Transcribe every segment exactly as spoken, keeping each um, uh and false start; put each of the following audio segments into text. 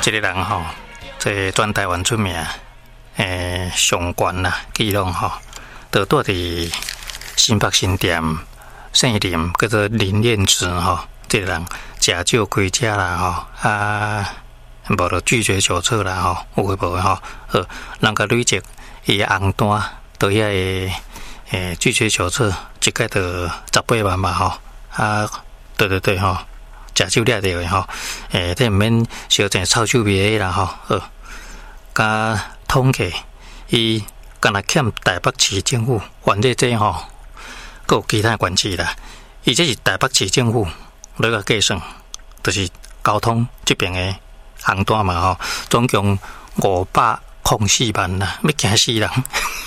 这个人吼，这全台湾出名，诶，上悬啦，记录吼，都住伫新北新店姓林，叫做林彦慈吼。这个人食酒开车啦吼，啊，无就拒绝酒测啦吼，有诶无诶吼，好，人家累积伊红单，到遐个诶拒绝酒测，一个就十八万嘛吼，啊，对对对吼。食酒掠着的吼，诶，这毋免小钱臭酒味的啦吼，好，加统计，伊敢若欠台北市政府，反正这吼，阁有其他关系啦。伊这是台北市政府来个计算，就是交通这边的红单嘛吼，总共五百零四万啦，要惊死人。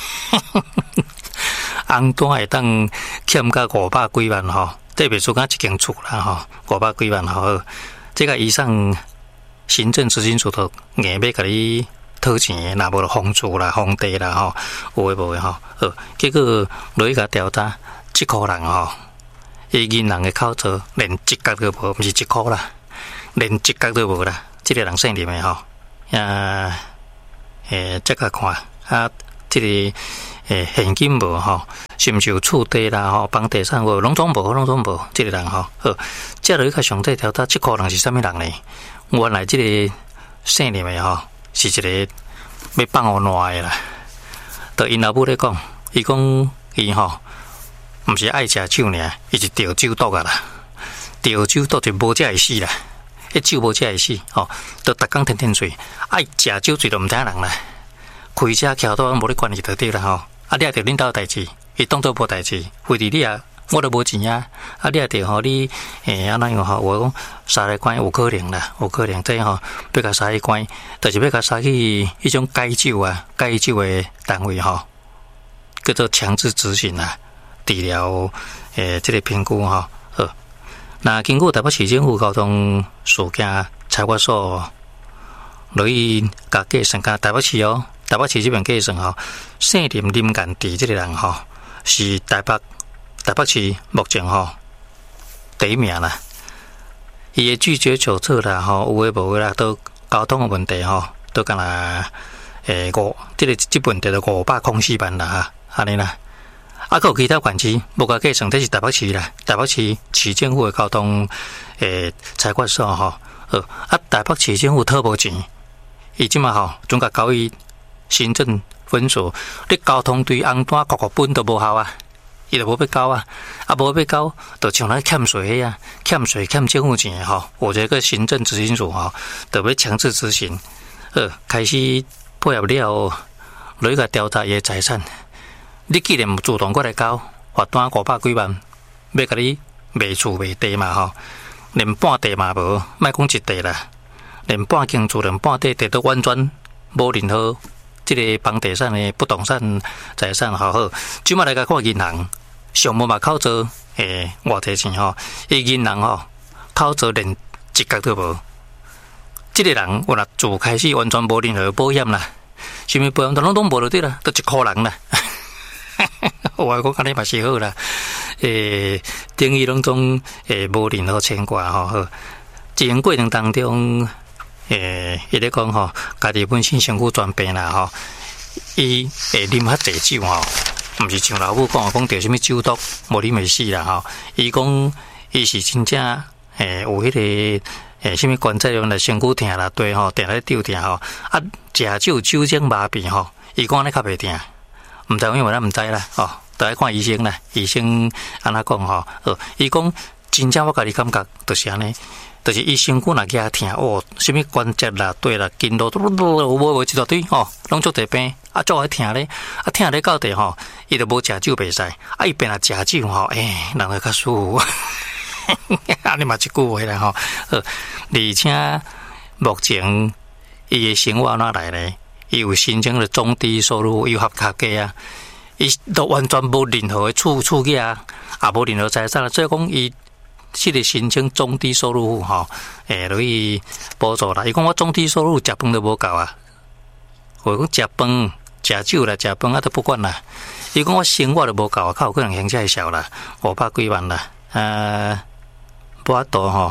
红单会当欠到五百几万吼。这别说讲一间厝啦吼，五百几万吼，这个以上行政执行署都硬要甲你讨钱，若无就封厝啦、封地啦吼，有诶无诶吼。好，结果落去甲调查，即箍人吼，伊银行诶口座连一角都无，毋是一箍啦，连一角都无啦。即、這个人姓林诶吼，啊，诶，再甲看啊，即、這个诶现金无吼。是毋是有厝地啦吼，房地产无，拢总无，拢总无。即、這个人吼，好，接落去较详细调查，即个人是啥物人呢？原来即个姓林的吼，是一个要放互烂的啦。对因老母咧讲，伊讲伊吼，毋是爱食酒尔，伊是钓酒毒啊啦。钓酒毒就无食会死啦，迄酒无食会死吼，都逐工天天醉，爱食酒醉都毋知影人啦。开车桥都无咧管伊就对啦吼，啊，掠着恁兜代志。伊当作无代志，非得你啊，我都无钱啊！啊，你啊着吼你诶，安怎样吼？我讲杀来关有可能啦，有可能这吼要甲杀去关，就是要甲杀去迄种解酒啊、解酒诶单位吼，叫做强制执行啊，治疗诶，这个评估吼。好，那经过台北市政府交通事件裁决所落去甲计算，甲台北市哦，台北市这边计算吼，姓林林干地这个人吼。是台北台北市目前吼第一名啦，伊诶拒绝酒测啦吼，有诶无诶啦，都交通诶问题吼，都干啦诶五，即、這个即问题就五百零四万啦哈，安尼啦。啊，还有其他县市无甲计算，这是台北市啦，台北市市政府诶交通诶裁决所吼，呃啊台北市政府讨无钱，伊即嘛吼总甲交伊行政。分数，你交通对红单各个本都无效啊，伊就无要交啊，啊无要交，就像咱欠税啊，欠税欠政府钱吼，我这个行政执行署吼，就要强制执行，呃，开始配合了，落去调查伊的财产，你既然主动过来交，罚单五百几万，要甲你卖厝卖地嘛吼，连半地嘛无，莫讲一地啦，连半间厝连半地地都完全无任何。这个房地产的不动产财产好好，即马来甲看银行，上无嘛口座诶，偌济钱吼，伊银行吼口座连一角都无。即、這个人我若自开始完全无任何保险啦，什么保险都拢拢无就对啦，都一箍人啦。我讲安尼嘛是好啦，诶，等于拢总诶无任何牵挂吼，好，这种过程当中。诶，伊咧讲吼，家己本身身躯全病啦吼，伊会啉较济酒吼，毋是像老母讲讲着什么酒毒，无啉会死啦吼。伊讲伊是真正诶有迄、那个诶什么关节用来身躯疼啦，对吼，定咧丢疼吼，啊食酒酒精麻痹吼，伊讲咧较袂疼，毋知因为咱毋知啦吼，都爱看医生啦，医生安怎讲吼，呃，伊讲真正我家己感觉就是安尼。就是伊身躯若惊疼哦，什么关节啦、对啦、筋络，无无一大堆吼，拢足侪病，啊，足爱疼咧，啊，疼咧到底吼，伊就无食酒袂使，啊，伊变来食酒吼，诶，人会较舒服，安尼嘛一句话啦吼，呃，而且目前伊诶生活安怎来咧？伊有申请了中低收入有合格家啊，伊都完全无任何诶厝厝业啊，也无任何财产啊，所以讲伊。这个申请中低收入户吼，诶，落去补助啦。伊讲我中低收入食饭都无够啊，我讲食饭、食酒啦、食饭啊都不管啦。伊讲我生活都无够啊，较有可能乡下小啦，五百几万啦，呃，无法度吼，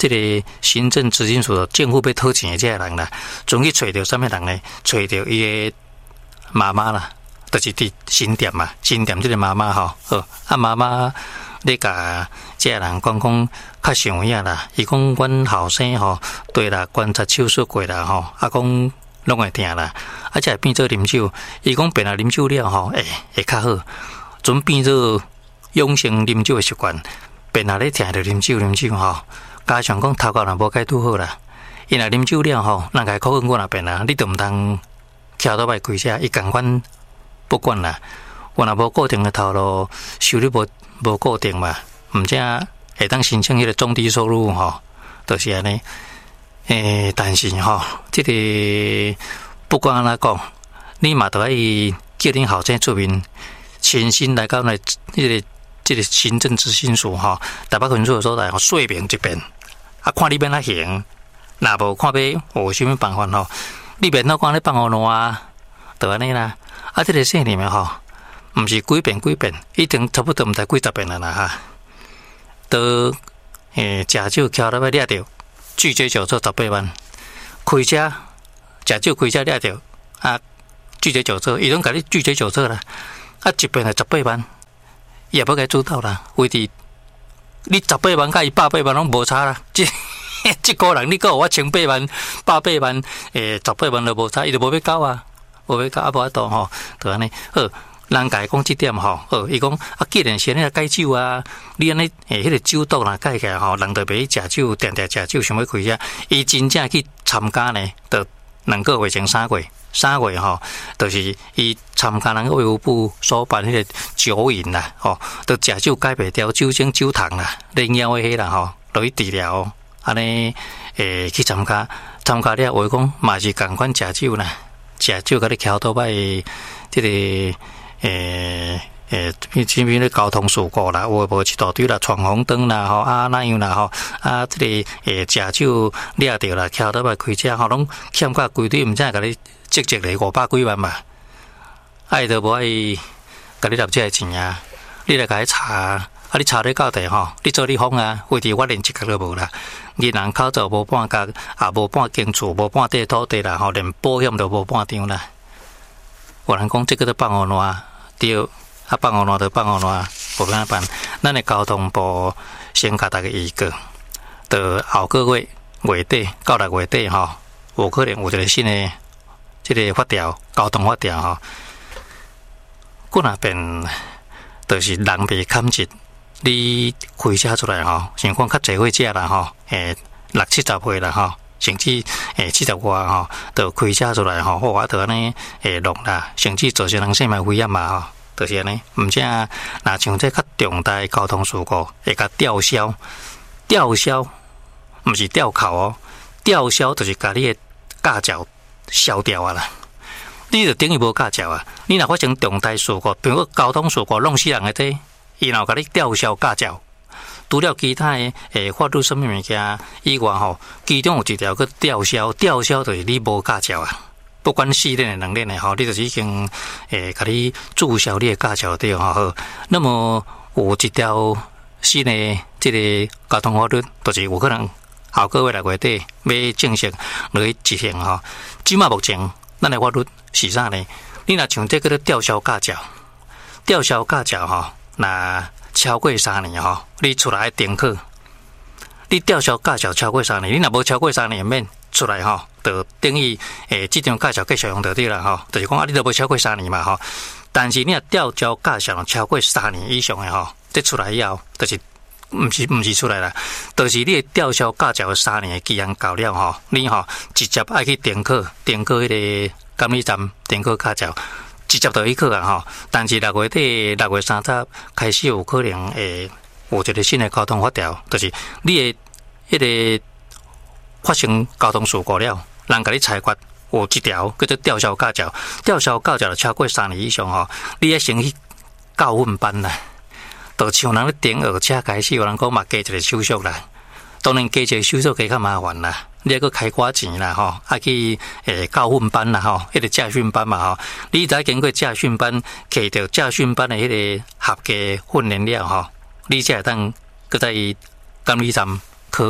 这个行政执行署政府要讨钱的这个人啦，总去找到什么人呢？找到伊个妈妈啦，就是伫新店嘛，新店这个妈妈吼，好啊妈妈咧甲这个人讲讲较想影啦，伊讲阮后生吼，对啦，观察手术过啦吼，啊讲拢会疼啦，啊才会变做啉酒，伊讲变来啉酒了吼，诶会较好，准变做养成啉酒的习惯，变来咧疼着啉酒啉酒吼。加上讲头壳若无解拄好啦，伊若啉酒了吼，人家考问我那边啦，你都毋通徛倒摆开车，伊共款不管啦。我若无固定的头路，收入无无固定嘛，毋则会当申请迄个中低收入吼，就是安尼。诶，但是吼，即个不管安怎讲，你嘛都爱叫恁后生出面，亲身来到来迄个。这个行政执行署吼，台北分署的所在吼，说明一遍，啊，看你要哪行，若无看要有啥物办法吼，你免那讲咧放互烂，就安尼啦。啊，这个县里面吼，毋是几遍几遍，一定差不多毋知几十遍了啦哈。都诶，食酒翘到要掠着，拒绝酒测十八万，开车食酒开车掠着，啊，拒绝酒测，伊拢甲你拒绝酒测啦，啊，一遍系十八万。也不该做到啦，为伫你十八万甲伊百八万拢无差啦。即即个人你讲我千八万、百八万，诶，十八万都无差，伊就无要交啊，无要交啊，无法度吼，就安尼。好，人家讲即点吼，好，伊讲啊，既然是安尼改酒啊，你安尼诶，迄个酒桌若改起来吼，人就袂去食酒，定定食酒，想要开车，伊真正去参加呢，就两个月前三月。三月吼，就是伊参加人卫福部所办迄个酒饮啦，吼，都食酒改袂掉，酒精酒糖啦，啉药的迄啦吼，落去治疗，安尼诶去参加，参加了话讲嘛是共款食酒啦，食酒甲你翘倒摆，即个诶诶，偏偏咧交通事故啦，有无一大堆啦，闯红灯啦，吼啊那样啦，吼啊，即个诶食酒掠着啦，翘倒摆开车吼，拢欠价规堆，毋知甲你。积积嚟五百几万嘛，爱都无爱，甲你纳这个钱啊！你来甲伊查啊！啊，你查你到底吼，你做你方啊，为伫我连一角都无啦。银行口罩无半角，也无半间厝，无半地土地啦，吼，连保险都无半张啦。有人讲这个都放互烂，对，啊放互烂就放互烂，无怎办？咱的交通部先甲大家预告，到后个月月底到六月底吼，有可能有一个新的。这个法条，交通法条吼，过那边就是人袂砍一，你开车出来吼，像讲较侪岁者啦吼，诶六七十岁啦吼，甚至诶七十外吼，就开车出来吼，我就安尼诶弄啦，甚至造成人生命危险嘛吼，就是安尼。毋则若像这较重大交通事故，会甲吊销，吊销毋是吊扣哦，吊销就是甲你诶驾照。消掉啊啦！你就等于无驾照啊！你若发生重大事故，比如说交通事故弄死人的体，伊然后甲你吊销驾照。除了其他的诶法律什么物件以外吼，其中有一条叫吊销，吊销就是你无驾照啊！不管四年的两年的吼，你就是已经诶甲你注销你的驾照对吼。那么有一条新的这个交通法律，就是有可能。后个月六月底要正式落去执行吼。即马目前咱的法律是啥呢？你若像这个吊销驾照，吊销驾照吼，若超过三年吼，你出来停课。你吊销驾照超过三年，你若无超过三年免出来吼，就等于诶，这张驾照继续用到底啦吼。就是讲啊，你都无超过三年嘛吼。但是你若吊销驾照超过三年以上的吼，这出来以后就是。毋是毋是出来啦，就是你的吊销驾照三年的期限到了吼，你吼直接爱去停课，停课迄个监理站停课驾照，直接就去考啊吼。但是六月底六月三十开始有可能会有一个新的交通法条，就是你的迄个发生交通事故了，人甲你裁决有一条叫做吊销驾照，吊销驾照超过三年以上吼，你要先去教训班啦。就像人咧顶学车开始，有人讲嘛加一个手续啦，当然加一个手续加较麻烦啦，你还佫开寡钱啦吼，啊去诶教训班啦吼，迄个驾训班嘛吼，你才经过驾训班，摕到驾训班的迄个合格训练了吼，你才会当佫在监理站考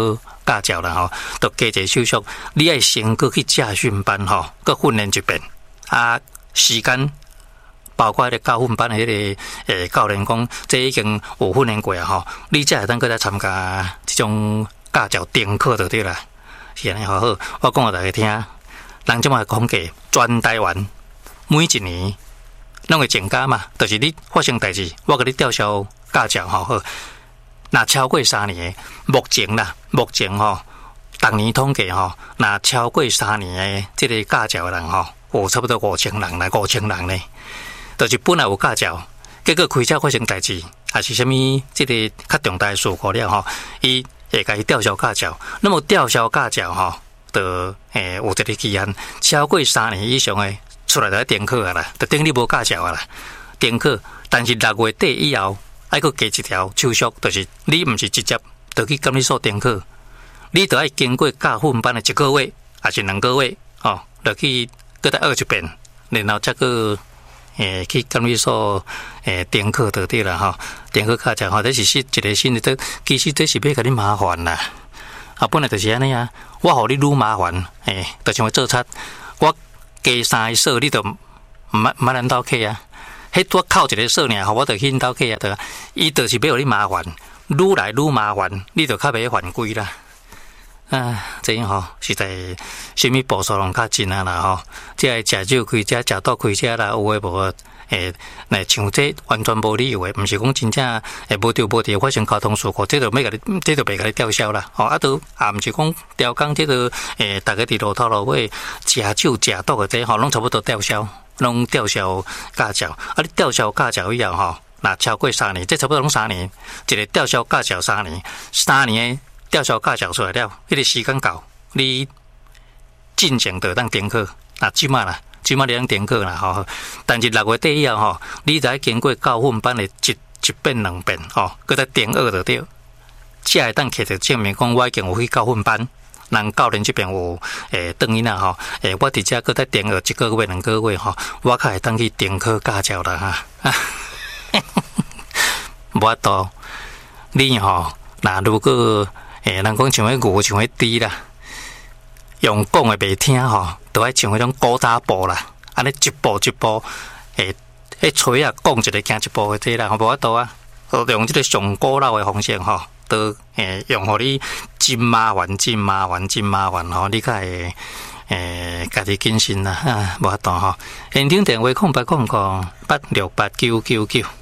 教教啦吼，都加一个手续，你爱先过去驾训班吼，搁训练一遍啊，时间。包括咧教训班的迄个诶教练讲，这已经有训练过啊吼，你才会当搁来参加这种教教丁课就对啦。是安尼好好，我讲互大家听，人即马统计全台湾每一年拢会增加嘛，就是你发生代志，我甲你吊销驾照吼好，若超过三年，目前啦，目前吼，逐年统计吼，若超过三年的这个驾照的人吼，有差不多五千人来，五千人呢。就是本来有驾照，结果开车发生代志，还是什么这个较重大的事故了吼，伊会甲伊吊销驾照。那么吊销驾照吼，就诶有一个期限，超过三年以上的出来就要停课啊啦，就等你无驾照啊啦，停课。但是六月底以后，还佫加一条手续，就是你毋是直接就去监理所停课，你就要经过驾训班的一个月还是两个月哦，就去佫再学一遍，然后再个。诶，去监理所诶停课就对啦吼，停课驾照吼，这是新一个新的，这其实这是要甲你麻烦啦。啊，本来就是安尼啊，我互你愈麻烦，诶，就像我做贼，我加三个锁，你就毋捌毋捌咱兜客啊。迄多靠一个锁尔，吼，我就去因兜客啊，得，伊就是要互你麻烦，愈来愈麻烦，你就较袂犯规啦。啊，这样吼，实在什么步数拢较真啊啦吼，即个食酒开车、食毒开车啦，有诶无诶，来像这完全无理由诶，毋是讲真正诶无对无对发生交通事故，这就要甲你，这就袂甲你吊销啦。吼，啊都啊，毋是讲吊工，这个诶，大家伫路头路尾食酒食毒诶，这吼拢差不多吊销，拢吊销驾照。啊，你吊销驾照以后吼，若超过三年，这差不多拢三年，一个吊销驾照三年，三年。吊销驾照出来了，迄个时间到，你进前就当停课，啊，即马啦，即马你当停课啦，吼。但是六月底以后吼，你才经过教训班的一一遍两遍，吼，搁再停学就对，才会当摕着证明讲我已经有去教训班，人教练这边有诶等于啦吼，诶，我伫遮搁再停学一个月两个月吼，我较会当去停课驾照啦哈。无法度，你吼，那如果诶，人讲像迄牛像迄猪啦，用讲诶袂听吼，都爱像迄种古早步啦，安尼一步一步，诶，迄锤啊讲一个行一步诶这啦，无法度啊，用即个上古老诶方式吼，都诶用互你真麻烦、真麻烦、真麻烦吼，你较会诶家己谨慎啦，啊，无法度吼。现场电话空八空空八六八九九九。